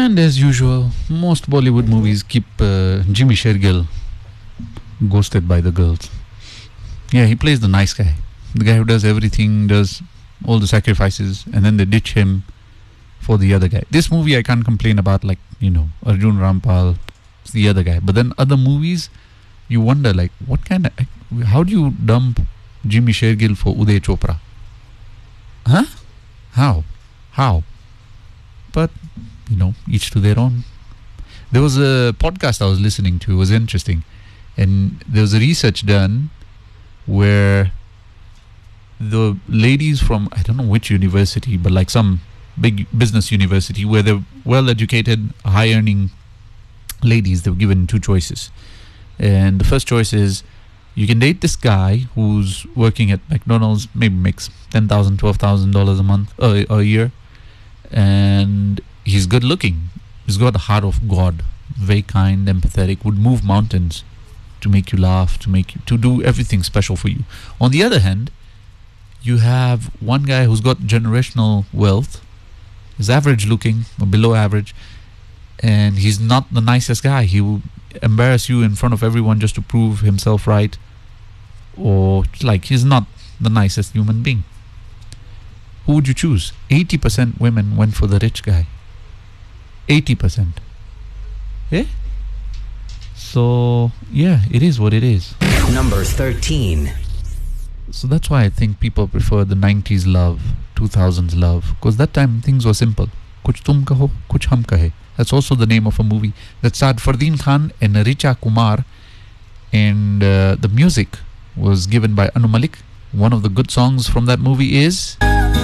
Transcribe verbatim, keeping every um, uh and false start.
And as usual, most Bollywood movies keep uh, Jimmy Shergill ghosted by the girls. Yeah, he plays the nice guy, the guy who does everything, does all the sacrifices, and then they ditch him for the other guy. This movie I can't complain about, like, you know, Arjun Rampal, it's the other guy. But then other movies, you wonder, like, what kind of, how do you dump Jimmy Shergill for Uday Chopra? Huh? How? How? But, you know, each to their own. There was a podcast I was listening to, it was interesting. And there was a research done where the ladies from, I don't know which university, but like some big business university, where they're well-educated, high-earning ladies, they were given two choices. And the first choice is, you can date this guy who's working at McDonald's, maybe makes ten thousand dollars, twelve thousand dollars a month, uh, a year, and he's good looking. He's got the heart of God, very kind, empathetic, would move mountains to make you laugh, to make you, to do everything special for you. On the other hand, you have one guy who's got generational wealth, is average looking or below average, and he's not the nicest guy. He will embarrass you in front of everyone just to prove himself right, or like he's not the nicest human being. Who would you choose? eighty percent women went for the rich guy. eighty percent. Yeah? So, yeah, it is what it is. Number thirteen. So that's why I think people prefer the nineties love, two thousands love, because that time things were simple. Kuch tum kaho, kuch hum kahe. That's also the name of a movie that starred Fardeen Khan and Richa Kumar, and uh, the music was given by Anu Malik. One of the good songs from that movie is